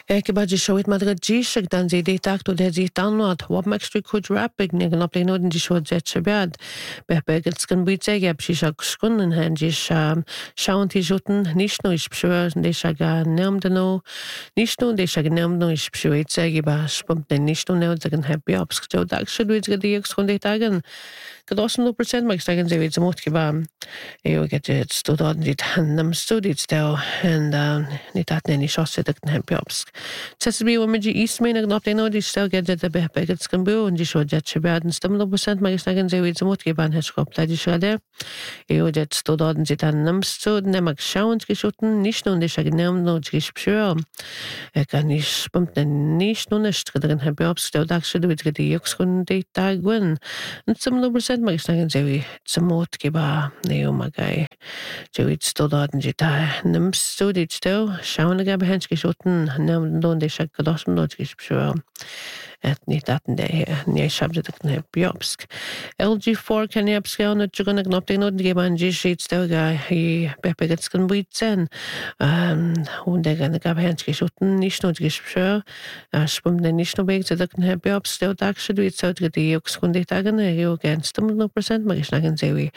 Ekibadji showit madrid jishik dan zidi takto de zitanot wab makstri kuj rapig negen op leinodin di shod zet shabiad. Behbegel skan buitseg eb shishak skunnen hen jish shaun tijuten nishno ish pshua deshaga neamdano nishno deshaga neamdano ish pshua itzeg iba spump den nishno neodzagan happy ops jo dag shudwits gadi ek skunde tagen. Kadosen 0% mag sagen ze wit zamot kiba eu get het stodad dit nam studit stel en nit at neni shosse dak happy ops. Tsesbi wamji ismain gnop de no di stel get de behbegel skan bu und di shod jet shabaden stem 0% mag sagen ze wit zamot kiba het schop da di shade. Eu det stodad dit nam stud nemak schauen geschuten nicht nur de shagnem no gishpshur. Kan ich spump den nicht nur nicht drin happy ops stel dak shudwits gadi ek skunde tagen. Und zum 0% mag sagen ze zamot kiba neo magay joit stodad dit nam studit stel schauen gab hench geschuten nem don de shak kados no gishpshur. Et niet dat nee shabde de biopsk LG4 kan je opschalen dat je kan knop de no de ban g sheet stel ga hi bepegets kan buiten und de gan gab hench geschuten nicht no gishpshur spum de nicht no weg de kan biopsk stel dag should we so de yoks kun de tagen yo against 0% mag snagen zewi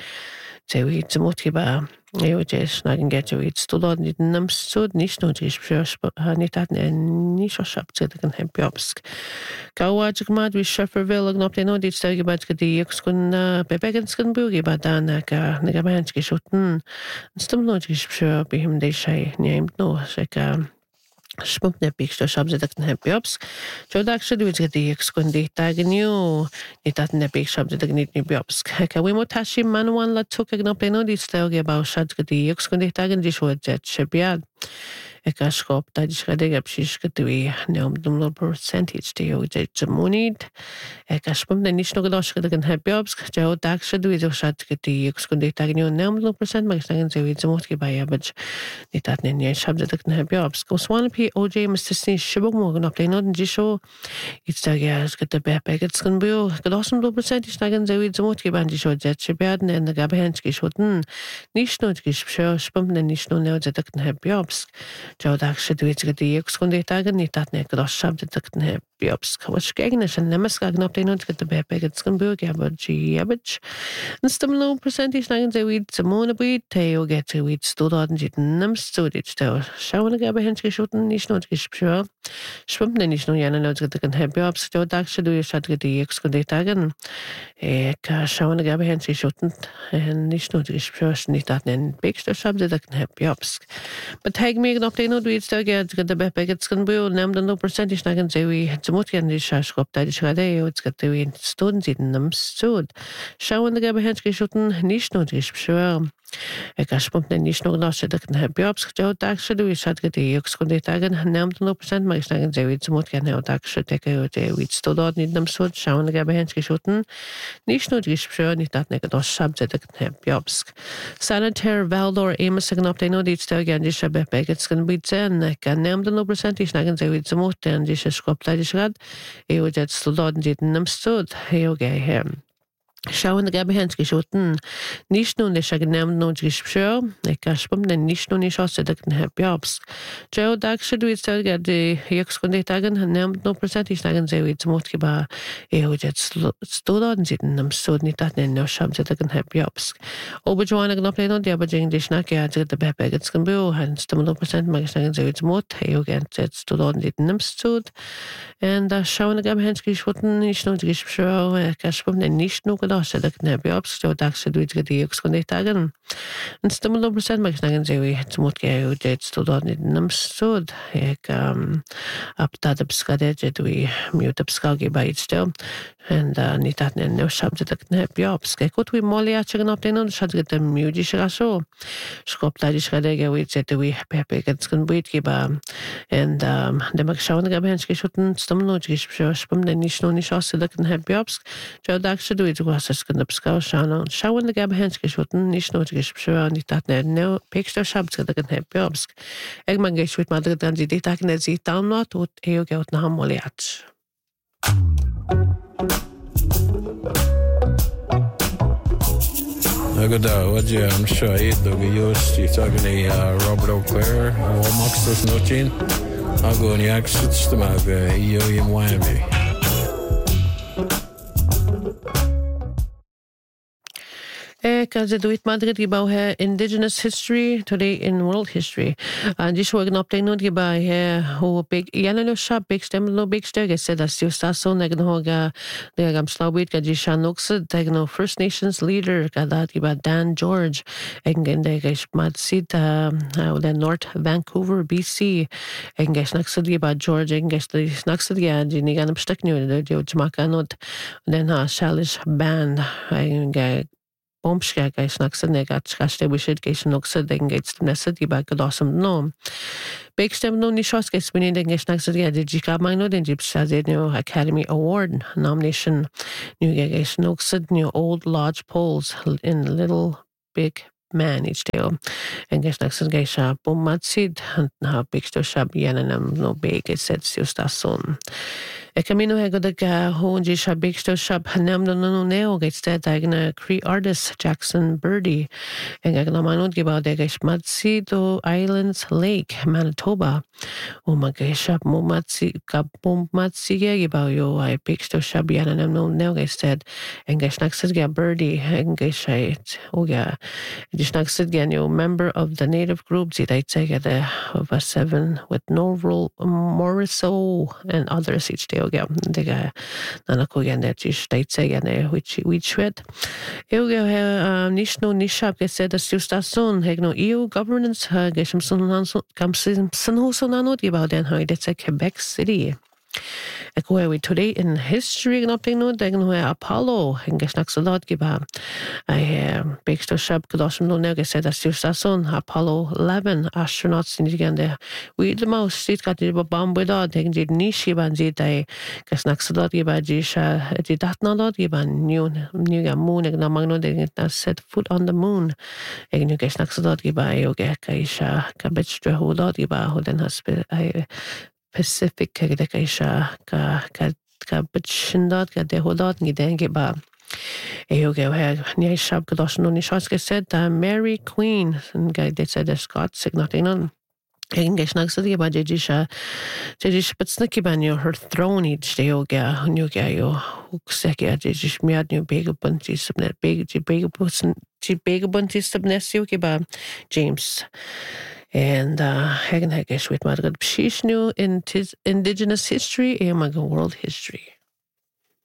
zamot kiba eu jes snagen get you it's to dort nit nam stud nicht no gishpshur nit dat ni scho shabt de kan biopsk Gawad gmad vi Shefferville gnop de no dit stel gebad gedi yoks kun bebegens kun bugi badan ka negabanch geschuten stum no gishpshur bihim de shay named no seka spump ne picture shabze dak ne biopsk jodak shudwits gedi yoks kun de tagnyu nit dat ne picture shabze dak nit ni biopsk ka we motashi manwan la tuk gnop de no dit stel gebau shad gedi yoks kun de tagen di shod jet shabiad Eka schop da die schade gab shish getwi neum dum 0% de yo de zamonid eka spum de nicht no gedosh geden happy ops jo dag shadu zo shat geti ek skunde tag neum 0% mag sagen ze wit zamot ge bay abj nit at ne ne shabde de happy ops ko swan p oj mr sin shibog morgen op de no de show it's da gas get de bepeg it's kun bu gedosh 0% ich sagen ze wit zamot ge ban di show jet shibad ne de gab hench geschoten nicht no spum de nicht no ne de happy ops Jo dag shudwits gedi ek skunde tagen nit dat ne gros shabde de biopsk was gegen es nemes gnop de not get de bepeg skan burg abj stum 0% is nagen ze wit zamona bit teo get to wit stodad dit nem studit stel schauen gab hench geschuten nicht not gishpshur schwimmt ne nicht no jana not get de biopsk jo dag shudwits shat gedi ek skunde tagen ek schauen gab hench geschuten nicht not gishpshur nit dat ne bigste shabde de biopsk but tag me gnop de no wit stel get de bepeg skan bu nem de 0% is nagen ze wit zamot gen di schop da di schade jetzt get de stunden sit nem stud schauen de gab hench geschuten nicht not gishpshur Eka spump ne nicht no gnos de kan biopsk jo dag shadu is hat gedi yoks kun de tagen nem 0% mag snagen ze wit zamot gen ne dag shot de wit stodad nit nem stud schauen de gab hench geschuten nicht not gishpshur nit dat ne gnos shab de kan biopsk sanitary valdor amos gnop de no dit stel gen di shabe begets kan bit zen kan nem 0% is snagen ze wit zamot den di schop da di schrad eu det stodad nit nem stud heu ge hem Schauen de gab hench geschuten nicht nur de shagnem no gishpshur eka spum den nicht nur ni shosse de kan biopsk jo dag should we stel get de yoks kun de tagen nem 0% is nagen ze wit zamot kiba eu jet stodad nit nem stud nit dat no shab de kan biopsk oberjoine gnop de no de abjing de snack ja de bepeg it's kan bu han stum 0% mag nagen ze wit zamot eu get jet stodad nit nem stud and schauen de gab hench geschuten nicht nur gishpshur eka spum den nicht nur das de kan biopsk jo dag should we get de yoks kun de tagen and stum 0% mag nagen ze wit zamot ge eu jet stodad nit nem stud ek apta de skade jet we mute skage by stel and nit dat no shabde de kan biopsk ekot we molia chegen op de no shad get de mudi shraso skop da di schade ge wit jet we pepe get kan bit giba and de mag schauen gab hench geschuten stum no gishpshur spum de nicht no ni shosse de kan biopsk jo dag should we was es kan upskau schauen de gab hench geschuten nicht no gishpshur nit dat no picture shabde de kan biopsk ek man ge shwit madre dan di tak net zi down not ut eu ge ut na moliat Agada, wadja, I'm sure I do. We used to talk to Robert O'Clair, Max Nochin. Agora ni accent stomach io in Miami. Duit Madrid giba he Indigenous History today in World History. And this was an update no giba he ho big yellow shop big stem no big steg said that still staso negnoga the slawit ga jishanoksa tegno First Nations leader gadat giba Dan George engen de gesh madsit the North Vancouver BC engesh naksad giba George engesh the naksad ya jinigan abstaknu de jmakanot den ha shalish band enge Bombske geis naksad negat skaste wishid geis noksad engage nesad giba gadosam no. Bekstem no nishos geis winning engesh naksad ya de jikamano den jipsazed no Academy Award nomination new geis noksad new Old Lodge Poles in Little Big Man each day. Engesh naksad geisha bommatsid ha beksto shab yananam no beg it said siustason. Camino hegodag honji shab beksto shab hanem no neo gets dead agna Cree artist Jackson Birdie engagna manod giba de gesh Matsido Islands Lake Manitoba umagesha momatsi ka bommatsi giba yo I beksto shab yananam no neo gets dead engesh naksad ga Birdie engesh oga Dishnaksid Ganyo, member of the native group Zidaitsega of a 7 with Novel Moriso and others each day. The guy Nanakogan that is Daitsega, which we shred. Euga Nishno Nishap gets said as Sustason, Hegno EU governance, Geshamson Sanhosonanot about then how it's a Quebec City. We today in history and update no degen hoe Apollo en gesnak soldat giba I beksto shab godosm no nege said as Sustason Apollo 11 astronauts in the we the mouse sit got the bomb with all degen did nishi ban did I gesnak soldat giba jisha did that not giba new moon and among no degen set foot on the moon egen gesnak soldat giba yoga kaisha kabetstra hodot giba hoden has Pacific Kadekasha Kabachindot Gadehodot Nidenge Ba. Eoge had Niashab Gadosno Nishoska said Mary Queen and guy that said the Scott signating on. English nagsadi ba jejisha but snicky banyo her throne each day oga nyuga yo ukseki jejish miad new big bunty subnet big bunty subnesio ba James and Hagen Hagesh with Margaret Pshishnu in Indigenous history and World history.